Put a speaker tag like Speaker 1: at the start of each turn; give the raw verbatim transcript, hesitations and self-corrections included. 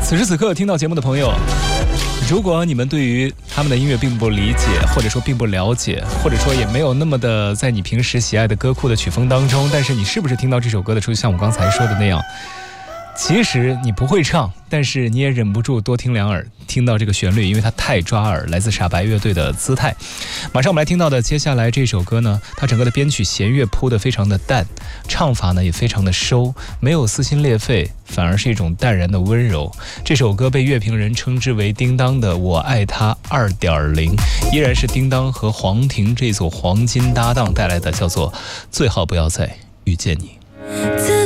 Speaker 1: 此时此刻听到节目的朋友，如果你们对于他们的音乐并不理解，或者说并不了解，或者说也没有那么的在你平时喜爱的歌库的曲风当中，但是你是不是听到这首歌的时候，像我刚才说的那样，其实你不会唱，但是你也忍不住多听两耳，听到这个旋律，因为它太抓耳，来自傻白乐队的姿态。马上我们来听到的接下来这首歌呢，它整个的编曲弦乐铺得非常的淡，唱法呢也非常的收，没有撕心裂肺，反而是一种淡然的温柔。这首歌被乐评人称之为叮当的我爱他 二点零， 依然是叮当和黄婷这组黄金搭档带来的，叫做最好不要再遇见你。
Speaker 2: 自